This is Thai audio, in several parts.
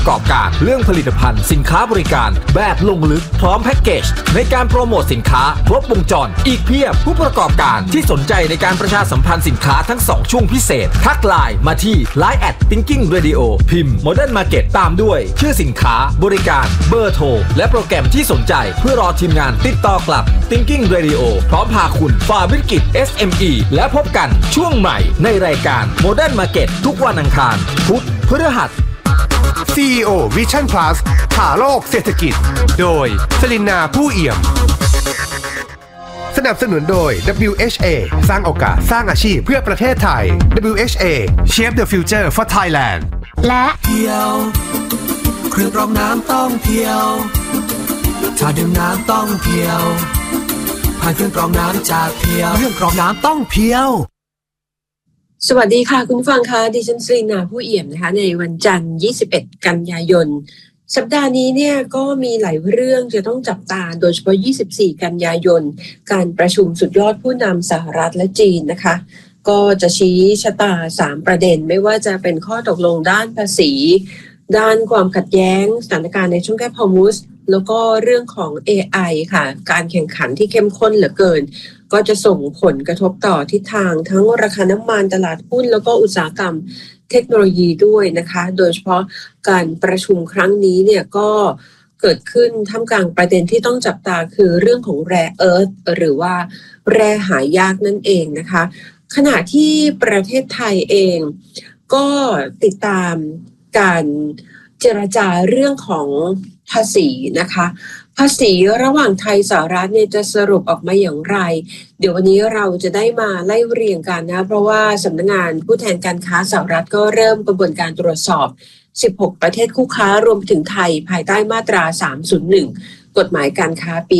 ประกอบการเรื่องผลิตภัณฑ์สินค้าบริการแบบลงลึกพร้อมแพ็กเกจในการโปรโมทสินค้าครบวงจรอีกเพียบผู้ประกอบการที่สนใจในการประชาสัมพันธ์สินค้าทั้ง2ช่วงพิเศษทักไลน์มาที่ Line @Thinking Radio พิมพ์ Modern Market ตามด้วยชื่อสินค้าบริการเบอร์โทรและโปรแกรมที่สนใจเพื่อรอทีมงานติดต่อกลับ Thinking Radio พร้อมพาคุณฝ่าวิกฤต SME และพบกันช่วงใหม่ในรายการ Modern Market ทุกวันอังคารพุธพฤหัส CEO Vision Plus ผ่าโลกเศรษฐกิจโดยสลินนาผู้เอี่ยมสนับสนุนโดย WHA สร้างโอกาสสร้างอาชีพเพื่อประเทศไทย WHA Shape the Future for Thailand และเพียวเครื่องกรองน้ำต้องเพียวถ้าดื่มน้ำต้องเพียวผ่านเครื่องกรองน้ำจากเพียวเครื่องกรองน้ำต้องเพียวสวัสดีค่ะคุณฟังคะดิฉันสรีนาผู้เอี่ยมนะคะในวันจันทร์21กันยายนสัปดาห์นี้เนี่ยก็มีหลายเรื่องจะต้องจับตาโดยเฉพาะ24กันยายนการประชุมสุดยอดผู้นำสหรัฐและจีนนะคะก็จะชี้ชะตา3ประเด็นไม่ว่าจะเป็นข้อตกลงด้านภาษีด้านความขัดแย้งสถานการณ์ในช่วงแคบฮอร์มุซแล้วก็เรื่องของ AI ค่ะการแข่งขันที่เข้มข้นเหลือเกินก็จะส่งผลกระทบต่อทิศทางทั้งราคาน้ำมันตลาดหุ้นแล้วก็อุตสาหกรรมเทคโนโลยีด้วยนะคะโดยเฉพาะการประชุมครั้งนี้เนี่ยก็เกิดขึ้นท่ามกลางประเด็นที่ต้องจับตาคือเรื่องของแร่เอิร์ธหรือว่าแร่หายากนั่นเองนะคะขณะที่ประเทศไทยเองก็ติดตามการเจรจาเรื่องของภาษีนะคะภาษีระหว่างไทยสหรัฐเนี่ยจะสรุปออกมาอย่างไรเดี๋ยววันนี้เราจะได้มาไล่เรียงกันนะเพราะว่าสำนักงานผู้แทนการค้าสหรัฐก็เริ่มกระบวนการตรวจสอบ16ประเทศคู่ค้ารวมถึงไทยภายใต้มาตรา301กฎหมายการค้าปี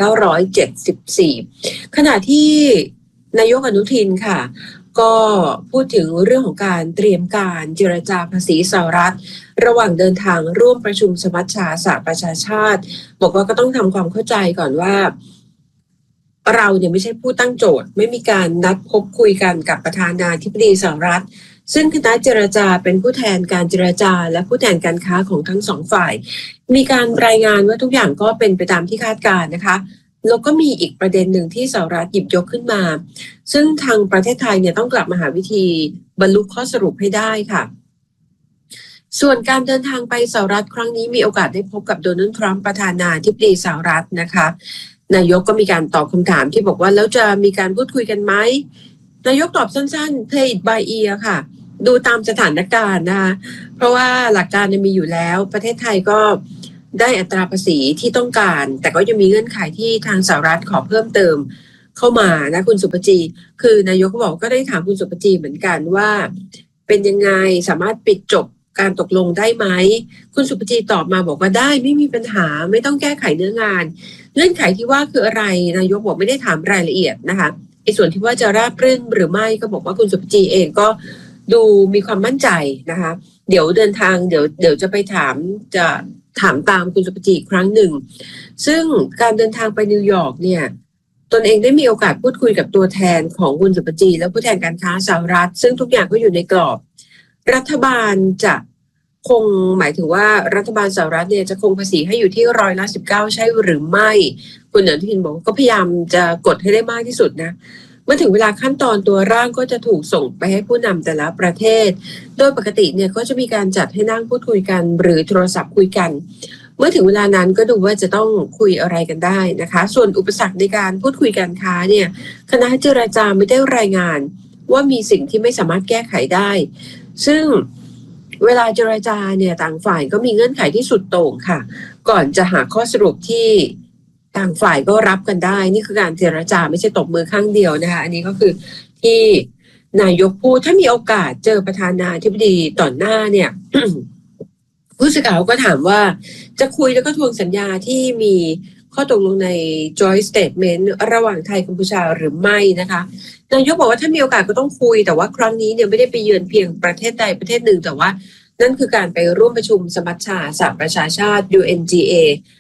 1974ขณะที่นายกอนุทินค่ะก็พูดถึงเรื่องของการเตรียมการเจรจาภาษีสหรัฐระหว่างเดินทางร่วมประชุมสมัชชาสหประชาชาติบอกว่าก็ต้องทำความเข้าใจก่อนว่าเราเนี่ยไม่ใช่ผู้ตั้งโจทย์ไม่มีการนัดพบคุยกันกับประธานาธิบดีสหรัฐซึ่งคณะเจรจาเป็นผู้แทนการเจรจาและผู้แทนการค้าของทั้งสองฝ่ายมีการรายงานว่าทุกอย่างก็เป็นไปตามที่คาดการณ์นะคะแล้วก็มีอีกประเด็นหนึ่งที่สหรัฐหยิบยกขึ้นมาซึ่งทางประเทศไทยเนี่ยต้องกลับมาหาวิธีบรรลุข้อสรุปให้ได้ค่ะส่วนการเดินทางไปสหรัฐครั้งนี้มีโอกาสได้พบกับโดนัลด์ทรัมป์ประธานาธิบดีสหรัฐนะคะนายกก็มีการตอบคำถามที่บอกว่าแล้วจะมีการพูดคุยกันไหมนายกตอบสั้นๆ play it by ear ค่ะดูตามสถานการณ์นะคะเพราะว่าหลักการมีอยู่แล้วประเทศไทยก็ได้อัตราภาษีที่ต้องการแต่ก็ยังมีเงื่อนไขที่ทางสหรัฐขอเพิ่มเติมเข้ามานะคุณสุปจีคือนายกก็บอกก็ได้ถามคุณสุปจีเหมือนกันว่าเป็นยังไงสามารถปิดจบการตกลงได้ไหมคุณสุปจีตอบมาบอกว่าได้ไม่มีปัญหาไม่ต้องแก้ไขเนื้องานเงื่อนไขที่ว่าคืออะไรนายกบอกไม่ได้ถามรายละเอียดนะคะไอ้ส่วนที่ว่าจะราบรื่นหรือไม่ก็บอกว่าคุณสุปจีเองก็ดูมีความมั่นใจนะคะเดี๋ยวเดินทางเดี๋ยวจะไปถามตามคุณสุปจีอีกครั้งหนึ่งซึ่งการเดินทางไปนิวยอร์กเนี่ยตนเองได้มีโอกาสพูดคุยกับตัวแทนของคุณสุปจีและผู้แทนการค้าสหรัฐซึ่งทุกอย่างก็อยู่ในกรอบรัฐบาลจะคงหมายถึงว่ารัฐบาลสหรัฐเนี่ยจะคงภาษีให้อยู่ที่19%ใช่หรือไม่คุณอนุทินบอกก็พยายามจะกดให้ได้มากที่สุดนะเมื่อถึงเวลาขั้นตอนตัวร่างก็จะถูกส่งไปให้ผู้นำแต่ละประเทศโดยปกติเนี่ยก็จะมีการจัดให้นั่งพูดคุยกันหรือโทรศัพท์คุยกันเมื่อถึงเวลานั้นก็ดูว่าจะต้องคุยอะไรกันได้นะคะส่วนอุปสรรคในการพูดคุยการค้าเนี่ยคณะเจรจาไม่ได้รายงานว่ามีสิ่งที่ไม่สามารถแก้ไขได้ซึ่งเวลาเจรจาเนี่ยต่างฝ่ายก็มีเงื่อนไขที่สุดโต่งค่ะก่อนจะหาข้อสรุปที่ต่างฝ่ายก็รับกันได้นี่คือการเจรจาไม่ใช่ตบมือข้างเดียวนะคะอันนี้ก็คือที่นายกพูดถ้ามีโอกาสเจอประธานาธิบดีต่อหน้าเนี่ย ผู้สื่อข่าวก็ถามว่าจะคุยแล้วก็ทวงสัญญาที่มีข้อตกลงใน Joint Statement ระหว่างไทยกัมพูชาหรือไม่นะคะนายกบอกว่าถ้ามีโอกาสก็ต้องคุยแต่ว่าครั้งนี้เนี่ยไม่ได้ไปเยือนเพียงประเทศใดประเทศหนึ่งแต่ว่านั่นคือการไปร่วมประชุมสมัชชาสหประชาชาติ UNGA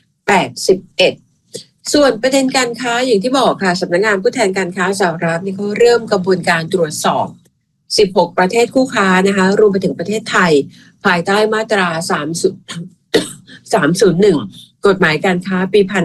81ส่วนประเด็นการค้าอย่างที่บอกค่ะสำนักงานผู้แทนการค้าสหรัฐนี่เขาเริ่มกระบวนการตรวจสอบ 16 ประเทศคู่ค้านะคะรวมไปถึงประเทศไทยภายใต้มาตรา301 กฎหมายการค้าปี 1974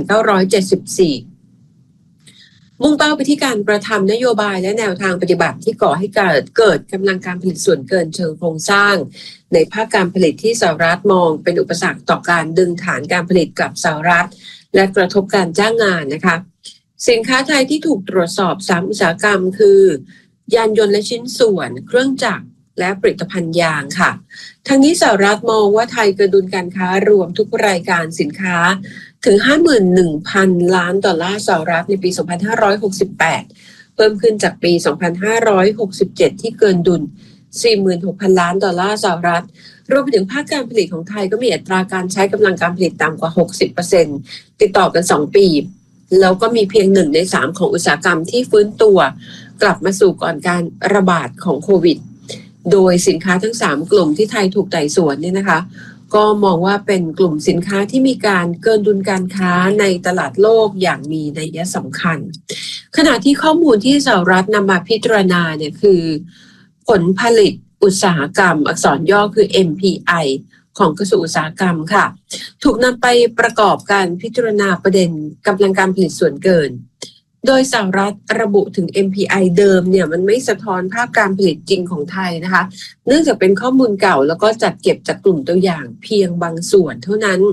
มุ่งเป้าไปที่การประทำนโยบายและแนวทางปฏิบัติที่ก่อให้เกิดกำลังการผลิตส่วนเกินเชิงโครงสร้างในภาคการผลิตที่สหรัฐมองเป็นอุปสรรคต่อการดึงฐานการผลิตกลับสหรัฐและกระทบการจ้างงานนะคะสินค้าไทยที่ถูกตรวจสอบ3อุตสาหกรรมคือยานยนต์และชิ้นส่วนเครื่องจักรและผลิตภัณฑ์ยางค่ะทั้งนี้สหรัฐมองว่าไทยเกินดุลการค้ารวมทุกรายการสินค้าถึง 51,000 ล้านดอลลาร์สหรัฐในปี 2568 เพิ่มขึ้นจากปี 2567 ที่เกินดุล 46,000 ล้านดอลลาร์สหรัฐรวมไปถึงภาคการผลิตของไทยก็มีอัตราการใช้กำลังการผลิตต่ำกว่า 60% ติดต่อกัน 2 ปีแล้วก็มีเพียง1 ใน 3ของอุตสาหกรรมที่ฟื้นตัวกลับมาสู่ก่อนการระบาดของโควิดโดยสินค้าทั้ง3กลุ่มที่ไทยถูกไต่สวนเนี่ยนะคะก็มองว่าเป็นกลุ่มสินค้าที่มีการเกินดุลการค้าในตลาดโลกอย่างมีนัยสำคัญขณะที่ข้อมูลที่สหรัฐนำมาพิจารณาเนี่ยคือผลผลิตอุตสาหกรรมอักษรย่อคือ MPI ของกระทรวงอุตสาหกรรมค่ะถูกนำไปประกอบการพิจารณาประเด็นกำลังการผลิตส่วนเกินโดยสหรัฐระบุถึง MPI เดิมเนี่ยมันไม่สะท้อนภาพการผลิตจริงของไทยนะคะเนื่องจากเป็นข้อมูลเก่าแล้วก็จัดเก็บจากกลุ่มตัวอย่างเพียงบางส่วนเท่านั้น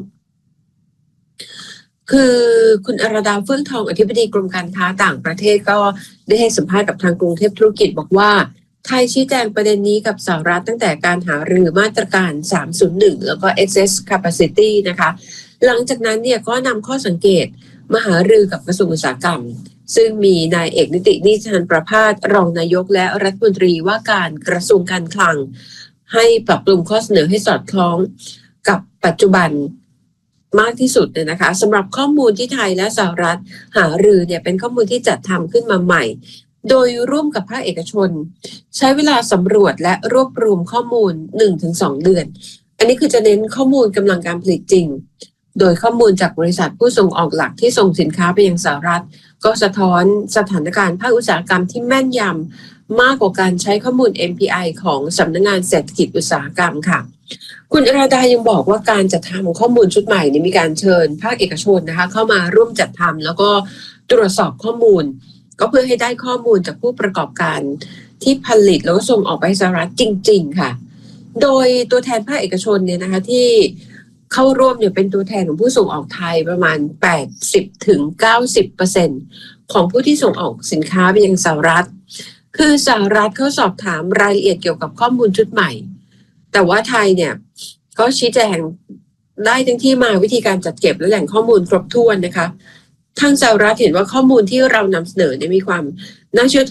คือคุณอรดาเฟื่องทองอธิบดีกรมการค้าต่างประเทศก็ได้ให้สัมภาษณ์กับทางกรุงเทพธุรกิจบอกว่าไทยชี้แจงประเด็นนี้กับสหรัฐตั้งแต่การหารือมาตรการ301แล้วก็ excess capacity นะคะหลังจากนั้นเนี่ยก็นำข้อสังเกตมาหารือกับกระทรวงอุตสาหกรรมซึ่งมีนายเอกนิตินิชันประภาสรองนายกและรัฐมนตรีว่าการกระทรวงการคลังให้ปรับปรุงข้อเสนอให้สอดคล้องกับปัจจุบันมากที่สุดเลยนะคะสำหรับข้อมูลที่ไทยและสหรัฐหารือเนี่ยเป็นข้อมูลที่จัดทำขึ้นมาใหม่โดยร่วมกับภาคเอกชนใช้เวลาสำรวจและรวบรวมข้อมูล 1-2 เดือนอันนี้คือจะเน้นข้อมูลกำลังการผลิตจริงโดยข้อมูลจากบริษัทผู้ส่งออกหลักที่ส่งสินค้าไปยังสหรัฐก็สะท้อนสถานการณ์ภาคอุตสาหกรรมที่แม่นยำมากกว่าการใช้ข้อมูล MPI ของสำนักงานเศรษฐกิจอุตสาหกรรมค่ะคุณอราดายังบอกว่าการจัดทำข้อมูลชุดใหม่มีการเชิญภาคเอกชนนะคะเข้ามาร่วมจัดทำแล้วก็ตรวจสอบข้อมูลก็เพื่อให้ได้ข้อมูลจากผู้ประกอบการที่ผลิตแล้วก็ส่งออกไปสหรัฐจริงๆค่ะโดยตัวแทนภาคเอกชนเนี่ยนะคะที่เข้าร่วมเนี่ยเป็นตัวแทนของผู้ส่งออกไทยประมาณ 80-90% ของผู้ที่ส่งออกสินค้าไปยังสหรัฐคือสหรัฐเขาสอบถามรายละเอียดเกี่ยวกับข้อมูลชุดใหม่แต่ว่าไทยเนี่ยก็ชี้แจงได้ทั้งที่มาวิธีการจัดเก็บและแหล่งข้อมูลครบถ้วนนะคะทางสหรัฐเห็นว่าข้อมูลที่เรานำเสนอเนี่ยมีความน่าเชื่อ